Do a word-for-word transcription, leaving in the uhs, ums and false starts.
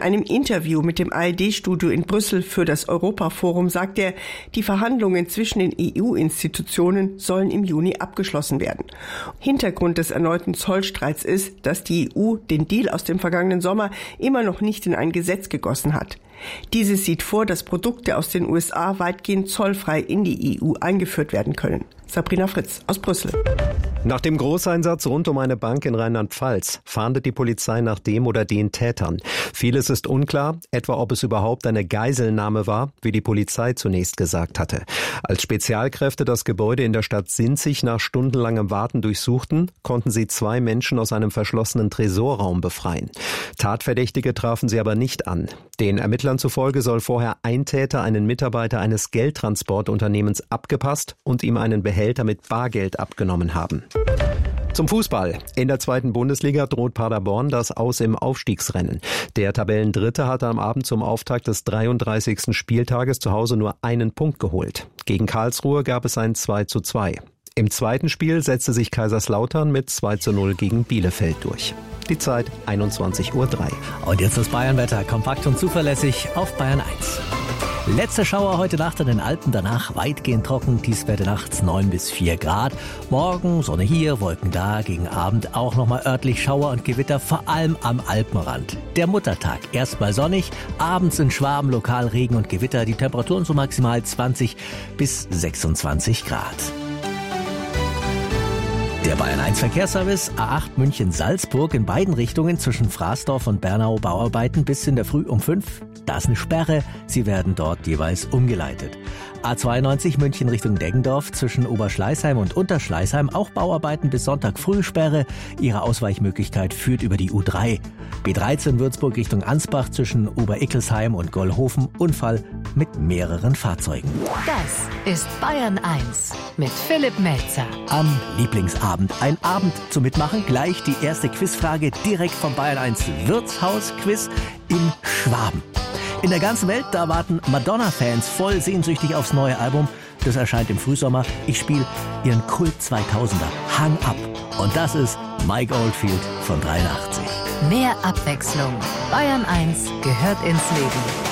einem Interview mit dem A R D-Studio in Brüssel für das Europaforum sagt er, die Verhandlungen zwischen den E U-Institutionen sollen im Juni abgeschlossen werden. Hintergrund des erneuten Zollstreits ist, dass die E U den Deal aus dem vergangenen Sommer immer noch nicht in ein Gesetz gegossen hat. Dieses sieht vor, dass Produkte aus den U S A weitgehend zollfrei in die E U eingeführt werden können. Sabrina Fritz aus Brüssel. Nach dem Großeinsatz rund um eine Bank in Rheinland-Pfalz fahndet die Polizei nach dem oder den Tätern. Vieles ist unklar, etwa ob es überhaupt eine Geiselnahme war, wie die Polizei zunächst gesagt hatte. Als Spezialkräfte das Gebäude in der Stadt Sinzig nach stundenlangem Warten durchsuchten, konnten sie zwei Menschen aus einem verschlossenen Tresorraum befreien. Tatverdächtige trafen sie aber nicht an. Den Ermittlern zufolge soll vorher ein Täter einen Mitarbeiter eines Geldtransportunternehmens abgepasst und ihm einen Behälter mit Bargeld abgenommen haben. Zum Fußball. In der zweiten Bundesliga droht Paderborn das Aus im Aufstiegsrennen. Der Tabellendritte hatte am Abend zum Auftakt des dreiunddreißigsten Spieltages zu Hause nur einen Punkt geholt. Gegen Karlsruhe gab es ein zwei zu zwei. Im zweiten Spiel setzte sich Kaiserslautern mit zwei zu null gegen Bielefeld durch. Die Zeit einundzwanzig Uhr drei. Und jetzt das Bayernwetter, kompakt und zuverlässig auf Bayern eins. Letzte Schauer heute Nacht in den Alpen, danach weitgehend trocken, Tiefstwerte nachts neun bis vier Grad. Morgen Sonne hier, Wolken da, gegen Abend auch nochmal örtlich Schauer und Gewitter, vor allem am Alpenrand. Der Muttertag, erstmal sonnig, abends in Schwaben lokal Regen und Gewitter, die Temperaturen so maximal zwanzig bis sechsundzwanzig Grad. Der Bayern eins Verkehrsservice, A acht München-Salzburg in beiden Richtungen zwischen Fraßdorf und Bernau Bauarbeiten bis in der Früh um fünf. Da ist eine Sperre, Sie werden dort jeweils umgeleitet. A zweiundneunzig München Richtung Deggendorf zwischen Oberschleißheim und Unterschleißheim auch Bauarbeiten bis Sonntag Frühsperre. Ihre Ausweichmöglichkeit führt über die U drei. B dreizehn Würzburg Richtung Ansbach zwischen Oberickelsheim und Gollhofen. Unfall mit mehreren Fahrzeugen. Das ist Bayern eins mit Philipp Melzer. Am Lieblingsabend. Ein Abend zum Mitmachen. Gleich die erste Quizfrage direkt vom Bayern eins Wirtshaus-Quiz in Schwaben. In der ganzen Welt, da warten Madonna-Fans voll sehnsüchtig aufs neue Album. Das erscheint im Frühsommer. Ich spiele ihren Kult zweitausender, Hang Up. Und das ist Mike Oldfield von dreiundachtzig. Mehr Abwechslung. Bayern eins gehört ins Leben.